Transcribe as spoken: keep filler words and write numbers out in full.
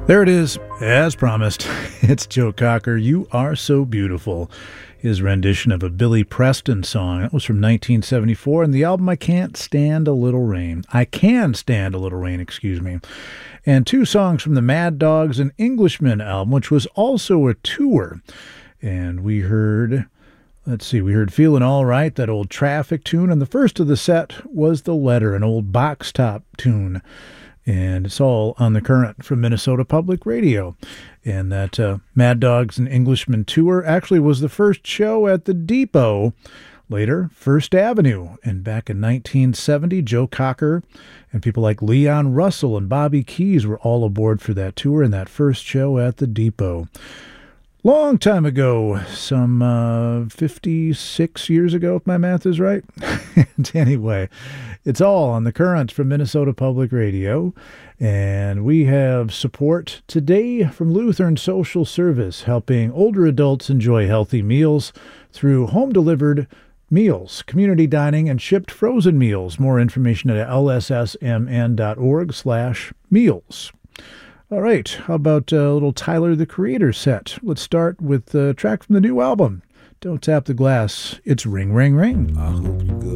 There it is, as promised. It's Joe Cocker, You Are So Beautiful. His rendition of a Billy Preston song. That was from nineteen seventy-four, and the album I Can't Stand a Little Rain. I Can Stand a Little Rain, excuse me. And two songs from the Mad Dogs and Englishmen album, which was also a tour. And we heard, let's see, we heard Feeling All Right, that old Traffic tune, and the first of the set was The Letter, an old box top tune. And it's all on the current from Minnesota Public Radio. And that uh, Mad Dogs and Englishmen tour actually was the first show at the Depot, later First Avenue. And back in nineteen seventy, Joe Cocker and people like Leon Russell and Bobby Keys were all aboard for that tour and that first show at the Depot. Long time ago, some uh, fifty-six years ago, if my math is right. And anyway, it's all on the current from Minnesota Public Radio. And we have support today from Lutheran Social Service, helping older adults enjoy healthy meals through home-delivered meals, community dining, and shipped frozen meals. More information at l s s m n dot org slash meals. All right, how about a little Tyler, the Creator set? Let's start with a track from the new album, Don't Tap the Glass. It's Ring, Ring, Ring. I hope you good.